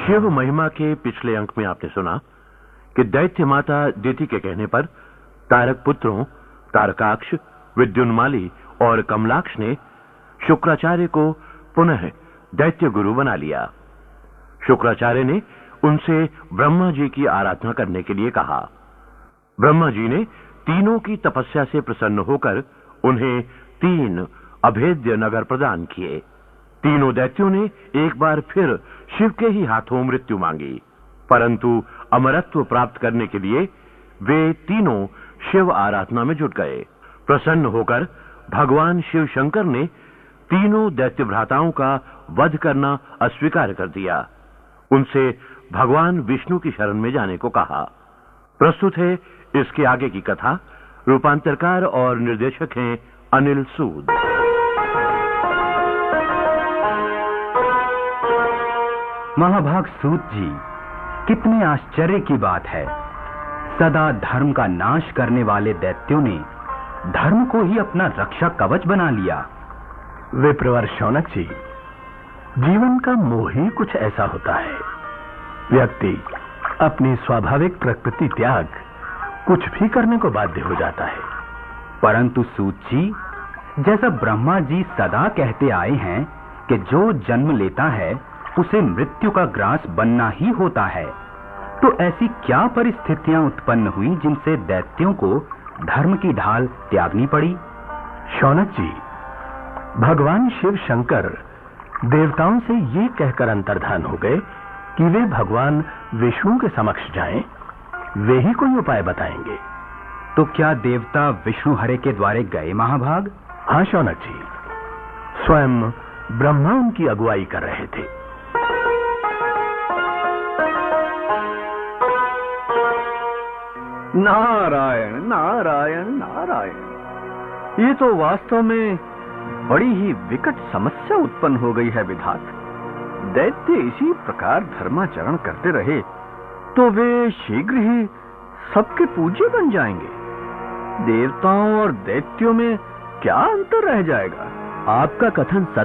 शिव महिमा के पिछले अंक में आपने सुना कि दैत्य माता दिति के कहने पर तारक पुत्रों तारकाक्ष, विद्युन्माली और कमलाक्ष ने शुक्राचार्य को पुनः दैत्य गुरु बना लिया। शुक्राचार्य ने उनसे ब्रह्मा जी की आराधना करने के लिए कहा। ब्रह्मा जी ने तीनों की तपस्या से प्रसन्न होकर उन्हें 3 अभेद्य नगर प्रदान किए। तीनों दैत्यों ने एक बार फिर शिव के ही हाथों मृत्यु मांगी, परंतु अमरत्व प्राप्त करने के लिए वे तीनों शिव आराधना में जुट गए। प्रसन्न होकर भगवान शिव शंकर ने तीनों दैत्य भ्राताओं का वध करना अस्वीकार कर दिया। उनसे भगवान विष्णु की शरण में जाने को कहा। प्रस्तुत है इसके आगे की कथा। रूपांतरकार और निर्देशक हैं अनिल सूद। महाभाग सूत जी, कितने आश्चर्य की बात है। सदा धर्म का नाश करने वाले दैत्यों ने धर्म को ही अपना रक्षा कवच बना लिया। विप्रवर शौनक जी, जीवन का मोह ही कुछ ऐसा होता है। व्यक्ति अपनी स्वाभाविक प्रकृति त्याग कुछ भी करने को बाध्य हो जाता है। परंतु सूत जी, जैसा ब्रह्मा जी सदा कहते आए हैं कि जो जन्म लेता है उसे मृत्यु का ग्रास बनना ही होता है, तो ऐसी क्या परिस्थितियां उत्पन्न हुई जिनसे दैत्यों को धर्म की ढाल त्यागनी पड़ी? शौनक जी, भगवान शिव शंकर देवताओं से ये कहकर अंतर्धान हो गए कि वे भगवान विष्णु के समक्ष जाएं, वे ही कोई उपाय बताएंगे। तो क्या देवता विष्णु हरे के द्वारे गए महाभाग? हाँ शौनक जी, स्वयं ब्रह्मा उनकी अगुवाई कर रहे थे। नारायण नारायण नारायण, ये तो वास्तव में बड़ी ही विकट समस्या उत्पन्न हो गई है विधाता। दैत्य इसी प्रकार धर्माचरण करते रहे तो वे शीघ्र ही सबके पूज्य बन जाएंगे। देवताओं और दैत्यों में क्या अंतर रह जाएगा? आपका कथन सत्य